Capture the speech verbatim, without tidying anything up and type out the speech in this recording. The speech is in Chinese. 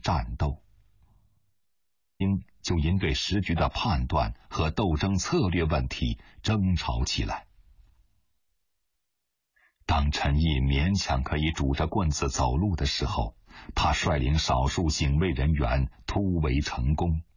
战斗。因就因对时局的判断和斗争策略问题争吵起来。当陈毅勉强可以拄着棍子走路的时候，他率领少数警卫人员突围成功，